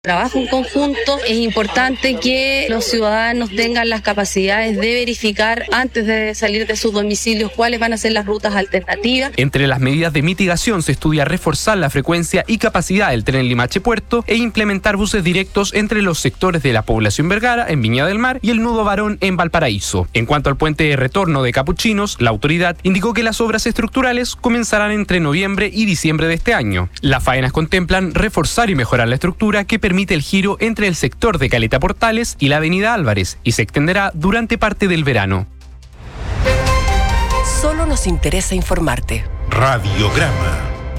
Trabajo en conjunto, es importante que los ciudadanos tengan las capacidades de verificar antes de salir de sus domicilios cuáles van a ser las rutas alternativas. Entre las medidas de mitigación se estudia reforzar la frecuencia y capacidad del tren Limache-Puerto e implementar buses directos entre los sectores de la población Vergara en Viña del Mar y el Nudo Barón en Valparaíso. En cuanto al puente de retorno de Capuchinos, la autoridad indicó que las obras estructurales comenzarán entre noviembre y diciembre de este año. Las faenas contemplan reforzar y mejorar la estructura que permite el giro entre el sector de Caleta Portales y la avenida Álvarez y se extenderá durante parte del verano. Solo nos interesa informarte. Radiograma.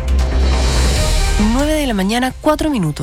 9:04 a.m.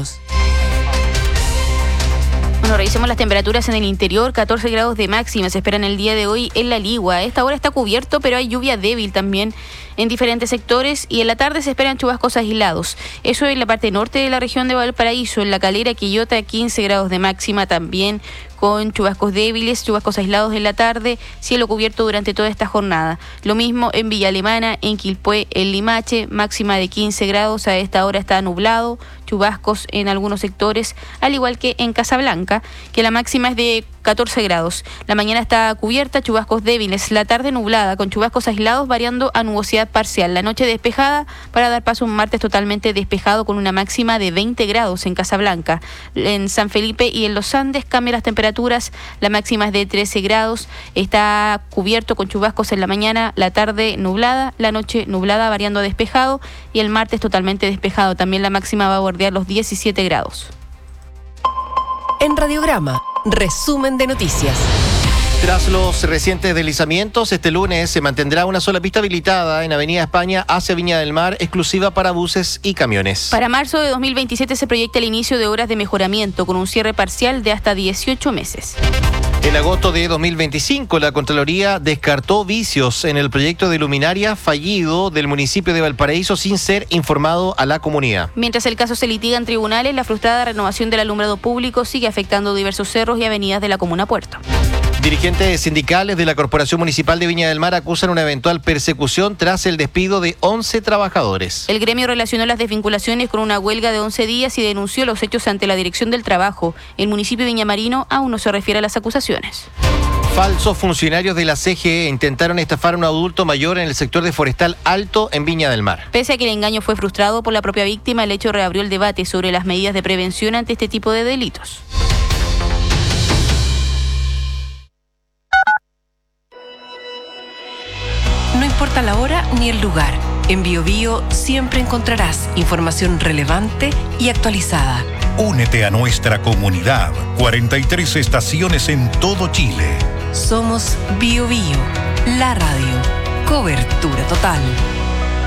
Bueno, revisemos las temperaturas en el interior. 14 grados de máxima se esperan el día de hoy en La Ligua. A esta hora está cubierto, pero hay lluvia débil también en diferentes sectores y en la tarde se esperan chubascos aislados. Eso en la parte norte de la región de Valparaíso, en La Calera, Quillota, 15 grados de máxima también, con chubascos débiles, chubascos aislados en la tarde, cielo cubierto durante toda esta jornada. Lo mismo en Villa Alemana, en Quilpué, en Limache, máxima de 15 grados, a esta hora está nublado, chubascos en algunos sectores, al igual que en Casablanca, que la máxima es de 14 grados. La mañana está cubierta, chubascos débiles, la tarde nublada, con chubascos aislados variando a nubosidad parcial. La noche despejada para dar paso a un martes totalmente despejado con una máxima de 20 grados en Casablanca. En San Felipe y en los Andes cambian las temperaturas, la máxima es de 13 grados, está cubierto con chubascos en la mañana, la tarde nublada, la noche nublada variando a despejado y el martes totalmente despejado. También la máxima va a bordear los 17 grados. En Radiograma, resumen de noticias. Tras los recientes deslizamientos, este lunes se mantendrá una sola pista habilitada en Avenida España hacia Viña del Mar, exclusiva para buses y camiones. Para marzo de 2027 se proyecta el inicio de obras de mejoramiento con un cierre parcial de hasta 18 meses. En agosto de 2025, la Contraloría descartó vicios en el proyecto de luminaria fallido del municipio de Valparaíso sin ser informado a la comunidad. Mientras el caso se litiga en tribunales, la frustrada renovación del alumbrado público sigue afectando diversos cerros y avenidas de la comuna Puerto. Dirigentes sindicales de la Corporación Municipal de Viña del Mar acusan una eventual persecución tras el despido de 11 trabajadores. El gremio relacionó las desvinculaciones con una huelga de 11 días y denunció los hechos ante la Dirección del Trabajo. El municipio de Viñamarino aún no se refiere a las acusaciones. Falsos funcionarios de la CGE intentaron estafar a un adulto mayor en el sector de Forestal Alto en Viña del Mar. Pese a que el engaño fue frustrado por la propia víctima, el hecho reabrió el debate sobre las medidas de prevención ante este tipo de delitos. No importa la hora ni el lugar, en BioBio siempre encontrarás información relevante y actualizada. Únete a nuestra comunidad. 43 estaciones en todo Chile. Somos BioBio, la radio. Cobertura total.